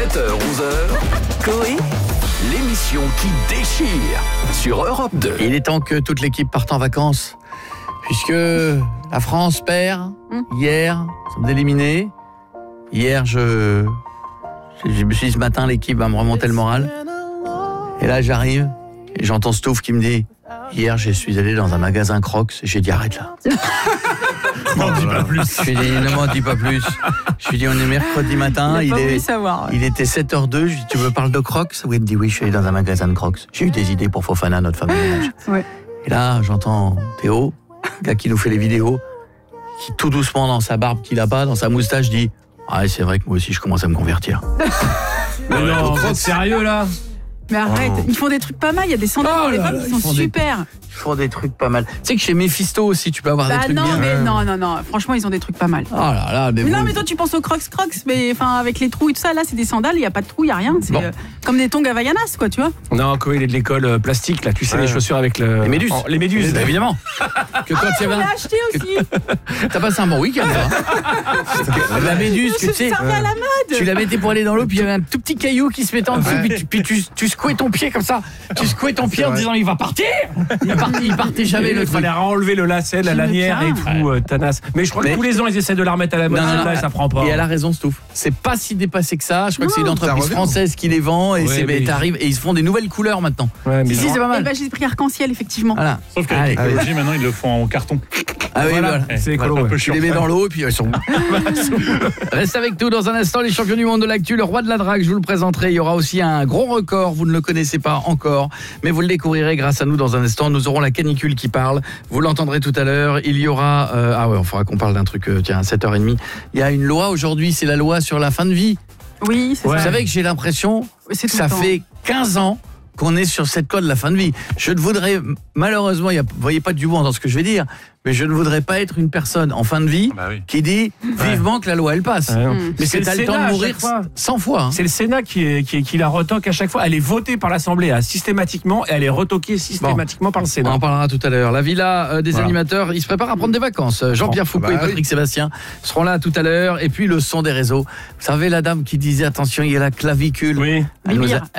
7h-11h, Coé, l'émission qui déchire sur Europe 2. Il est temps que toute l'équipe parte en vacances, puisque la France perd. Hier, nous sommes éliminés. Hier, je me suis dit ce matin, l'équipe va me remonter le moral. Et là, j'arrive et j'entends Stouff qui me dit « Hier, je suis allé dans un magasin Crocs. » J'ai dit « Arrête là. » N'en dis pas plus. Je lui ai dit « Ne m'en dis pas plus. » Je lui ai dit « On est mercredi matin. Il était 7h02. Je lui ai dit « Tu me parles de Crocs ?» Oui, il me dit « Oui, je suis allé dans un magasin de Crocs. » J'ai eu des idées pour Fofana, notre fameux ménage. Ouais. Et là, j'entends Théo, le gars qui nous fait les vidéos, qui tout doucement dans sa barbe qu'il a pas, dans sa moustache, dit « Ah, c'est vrai que moi aussi, je commence à me convertir. » Mais non, vous êtes sérieux là? Mais arrête, ils font des trucs pas mal, il y a des sandales pour les femmes qui sont super. Ils font des trucs pas mal. Tu sais que chez Mephisto aussi, tu peux avoir des trucs non, bien. mais non, franchement, ils ont des trucs pas mal. Oh là là, mais Mais non, mais toi, tu penses aux Crocs, mais enfin, avec les trous et tout ça, là, c'est des sandales, il n'y a pas de trous, il n'y a rien. C'est Bon. comme des tongs Havaianas, quoi, tu vois. Non, Coé, il est de l'école plastique, là, tu sais, les chaussures avec le... Les méduses. Les méduses. Évidemment. Que quand tu On avais l'a acheté aussi. T'as passé un bon week-end, là. La méduse, que tu sais. Ça revient à la mode. Tu la mettais pour aller dans l'eau, puis il y avait un tout petit caillou qui se mettait en dessous, puis tu secouais ton pied comme ça. Tu secouais ton pied en disant il va partir. Il partait jamais le Il truc. fallait enlever le lacet, la lanière et tout, Tanas. Mais je crois que tous les ans, ils essaient de la remettre à la mode, là, et ça prend pas. Et elle a raison, Stouff. C'est pas si dépassé que ça. Je crois que c'est une entreprise française qui les vend et t'arrives et ils se font des nouvelles couleurs maintenant. Ouais, mais Si, c'est pas mal. Eh ben, j'ai pris arc-en-ciel, effectivement. Voilà. Sauf qu'avec l'écologie, maintenant, ils le font en carton. Ah oui, voilà. C'est écolo. Un peu Tu chiant. les mets dans l'eau et puis ils sont. Reste avec nous dans un instant, les champions du monde de l'actu, le roi de la drague, je vous le présenterai. Il y aura aussi un gros record, vous ne le connaissez pas encore, mais vous le découvrirez grâce à nous dans un instant. Nous aurons la canicule qui parle, vous l'entendrez tout à l'heure. Il y aura, il faudra qu'on parle d'un truc, tiens, à 7h30. Il y a une loi aujourd'hui, c'est la loi sur la fin de vie. Oui, c'est Vous ça. savez que j'ai l'impression C'est que tout ça le temps. fait 15 ans qu'on est sur cette code de la fin de vie. Je ne voudrais, malheureusement, vous voyez pas du bon dans ce que je vais dire, mais je ne voudrais pas être une personne en fin de vie Bah oui. qui dit vivement que la loi elle passe. Mais C'est t'as le le temps Sénat, de à mourir chaque fois. 100 fois. Hein. C'est le Sénat qui la retoque à chaque fois. Elle est votée par l'Assemblée systématiquement et elle est retoquée systématiquement par le On Sénat. en parlera tout à l'heure. La villa des animateurs, ils se préparent à prendre des vacances. Jean-Pierre Foucault et Patrick Sébastien seront là tout à l'heure. Et puis le son des réseaux. Vous savez la dame qui disait attention, il y a la clavicule. Oui. Elle